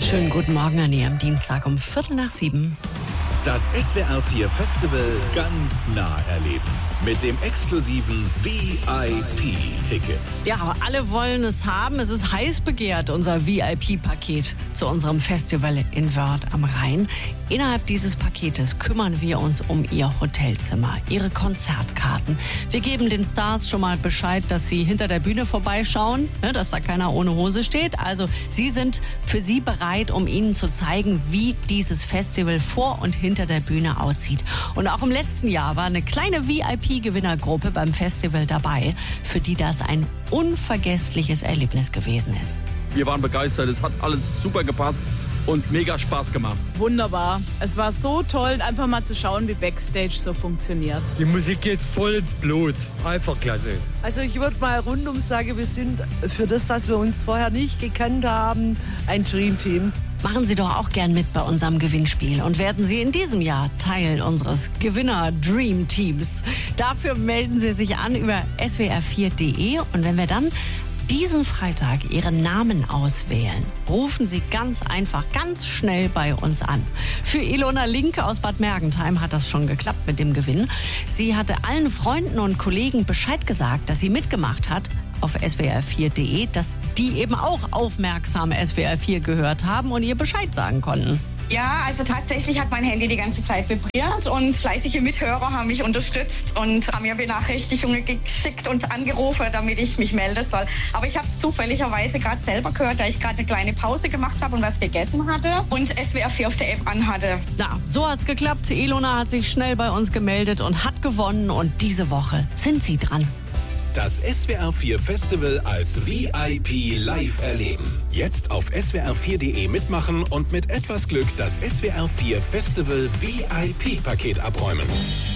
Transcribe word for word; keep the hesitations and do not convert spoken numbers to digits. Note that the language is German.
Schönen guten Morgen an Ihrem Dienstag um Viertel nach sieben. Das S W R vier Festival ganz nah erleben. Mit dem exklusiven V I P-Ticket. Ja, alle wollen es haben. Es ist heiß begehrt, unser V I P-Paket zu unserem Festival in Wörth am Rhein. Innerhalb dieses Paketes kümmern wir uns um Ihr Hotelzimmer, Ihre Konzertkarten. Wir geben den Stars schon mal Bescheid, dass sie hinter der Bühne vorbeischauen, ne, dass da keiner ohne Hose steht. Also Sie sind für Sie bereit, um Ihnen zu zeigen, wie dieses Festival vor und hinter der Bühne aussieht. Und auch im letzten Jahr war eine kleine V I P-Gewinnergruppe beim Festival dabei, für die das ein unvergessliches Erlebnis gewesen ist. Wir waren begeistert, es hat alles super gepasst und mega Spaß gemacht. Wunderbar. Es war so toll, einfach mal zu schauen, wie Backstage so funktioniert. Die Musik geht voll ins Blut. Einfach klasse. Also ich würde mal rundum sagen, wir sind für das, dass wir uns vorher nicht gekannt haben, ein Dreamteam. Machen Sie doch auch gern mit bei unserem Gewinnspiel und werden Sie in diesem Jahr Teil unseres Gewinner-Dream-Teams. Dafür melden Sie sich an über S W R vier punkt de und wenn wir dann diesen Freitag Ihren Namen auswählen, rufen Sie ganz einfach, ganz schnell bei uns an. Für Ilona Linke aus Bad Mergentheim hat das schon geklappt mit dem Gewinn. Sie hatte allen Freunden und Kollegen Bescheid gesagt, dass sie mitgemacht hat auf S W R vier punkt de, dass die eben auch aufmerksam S W R vier gehört haben und ihr Bescheid sagen konnten. Ja, also tatsächlich hat mein Handy die ganze Zeit vibriert und fleißige Mithörer haben mich unterstützt und haben mir Benachrichtigungen geschickt und angerufen, damit ich mich melden soll. Aber ich habe es zufälligerweise gerade selber gehört, da ich gerade eine kleine Pause gemacht habe und was gegessen hatte und S W R vier auf der App anhatte. Na, so hat's geklappt. Ilona hat sich schnell bei uns gemeldet und hat gewonnen und diese Woche sind Sie dran. Das S W R vier Festival als V I P live erleben. Jetzt auf S W R vier punkt de mitmachen und mit etwas Glück das S W R vier Festival V I P-Paket abräumen.